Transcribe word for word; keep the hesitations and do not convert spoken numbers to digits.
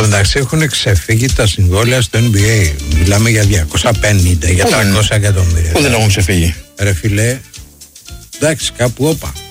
τω μεταξύ έχουν ξεφύγει τα συμβόλαια στο N B A. Μιλάμε για διακόσια πενήντα, για τριακόσια εκατομμύρια. Πού δεν έχουν ξεφύγει. Ρε φιλέ, εντάξει, κάπου όπα.